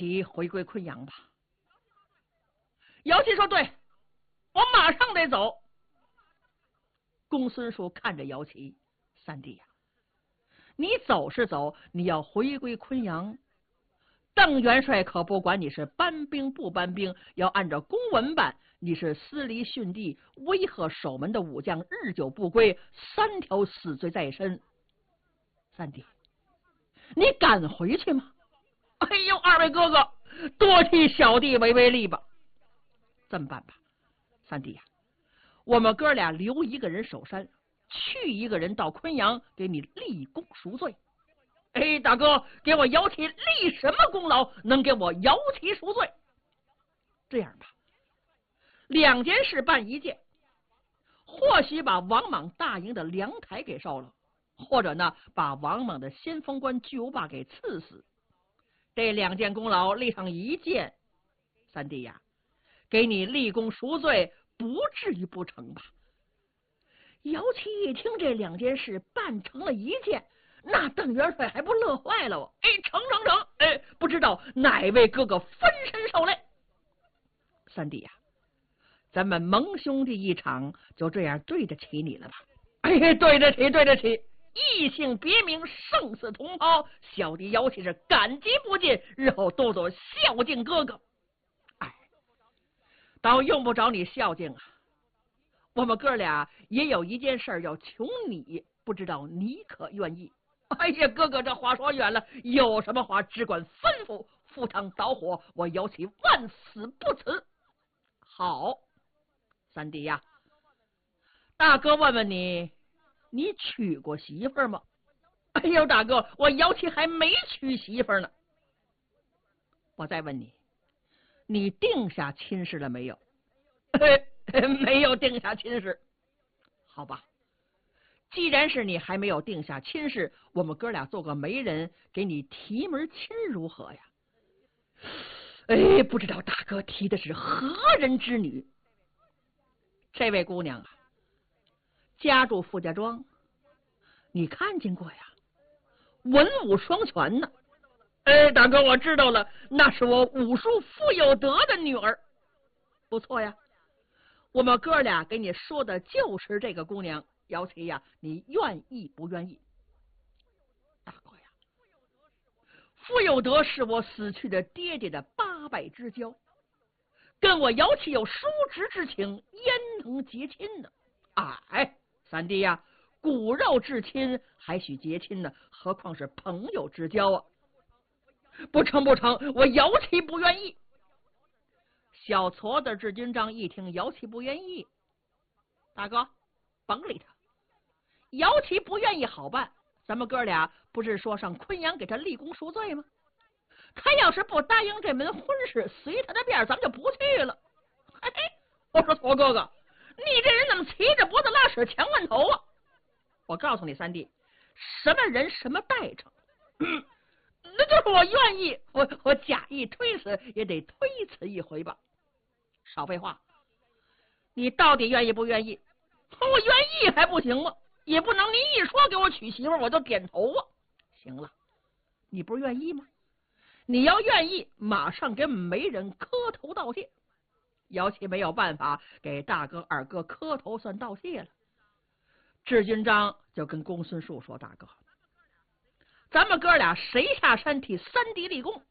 启回归昆阳吧。姚琦说：“对，我马上得走。”公孙述看着姚琦：“三弟呀，你走是走，你要回归昆阳，邓元帅可不管你是搬兵不搬兵，要按照公文办。你是私离训地、威吓守门的武将，日久不归，3条死罪在身。三弟，你敢回去吗？”“哎呦，二位哥哥，多替小弟为例吧。这么办吧，三弟呀，我们哥俩留一个人守山，去一个人到昆阳给你立功赎罪。哎，大哥，给我姚琦立什么功劳，能给我姚琦赎罪？这样吧，2件事办1件，或许把王莽大营的粮台给烧了，或者呢，把王莽的先锋官巨无霸给刺死。这2件功劳立上1件，三弟呀，给你立功赎罪，不至于不成吧？”姚琦一听这2件事办成了1件，那邓元帅还不乐坏了哦！“哎，成！哎，不知道哪位哥哥分身受累？”“三弟呀，咱们盟兄弟一场，就这样对得起你了吧？”“哎，对得起，异姓别名，生死同胞，小弟姚琦是感激不尽，日后多多孝敬哥哥。”“哎，倒用不着你孝敬啊，我们哥俩也有1件事要求你，不知道你可愿意？”“哎呀，哥哥，这话说远了，有什么话只管吩咐，赴汤蹈火，我姚琦万死不辞。”“好，三弟呀，大哥问问你，你娶过媳妇吗？”“哎呦，大哥，我姚琦还没娶媳妇呢。”“我再问你，你定下亲事了没有？”“没有定下亲事。”“好吧，既然是你还没有定下亲事，我们哥俩做个媒人，给你提门亲如何呀？”“哎，不知道大哥提的是何人之女？”“这位姑娘啊，家住傅家庄，你看见过呀？文武双全呢。”“哎，大哥，我知道了，那是我武叔傅有德的女儿。”“不错呀，我们哥俩给你说的就是这个姑娘。姚琦呀，你愿意不愿意？”“大哥呀，傅有德是我死去的爹爹的8拜之交，跟我姚琦有叔侄之情，焉能结亲呢？”“哎，三弟呀，骨肉至亲还许结亲呢，何况是朋友之交啊？”“不成，我姚琦不愿意。”小矬子智军章一听姚琦不愿意，大哥甭理他，姚琦不愿意好办，咱们哥俩不是说上昆阳给他立功赎罪吗？他要是不答应这门婚事，随他的便咱们就不去了。”“嘿嘿，我说矬哥哥，你这人怎么骑着脖子拉屎强万头啊？我告诉你三弟，什么人什么代称，那就是我愿意，我假意推辞也得推辞一回吧。”“少废话，你到底愿意不愿意？”“我愿意还不行吗？也不能你一说给我娶媳妇我就点头啊。”“行了，你不是愿意吗？你要愿意，马上给媒人磕头道谢。”姚琦没有办法，给大哥二哥磕头算道谢了。智军章就跟公孙述说：“大哥，咱们哥俩谁下山替三弟立功？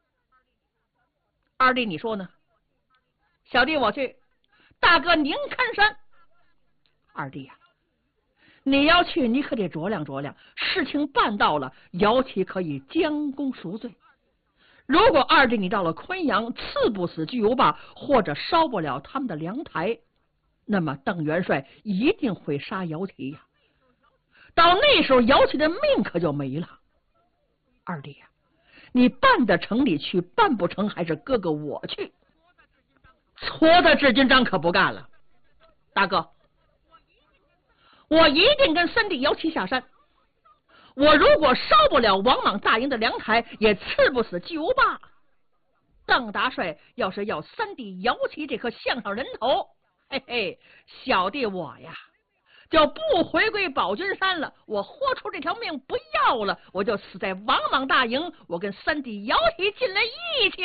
二弟你说呢？”“小弟我去。”“大哥您看山。”“二弟呀，你要去，你可得酌量酌量，事情办到了，姚琦可以将功赎罪。如果二弟你到了昆阳，刺不死巨无霸，或者烧不了他们的粮台，那么邓元帅一定会杀姚琦呀。到那时候，姚琦的命可就没了。二弟呀，你办得成你去，办不成还是哥哥我去。”矬子智军章可不干了：“大哥，我一定跟三弟姚琦下山。我如果烧不了王莽大营的粮台，也刺不死巨无霸。邓大帅要是要三弟姚琦这颗项上人头，嘿嘿，小弟我呀就不回归宝君山了，我豁出这条命不要了，我就死在王莽大营，我跟三弟姚琦进来义气。”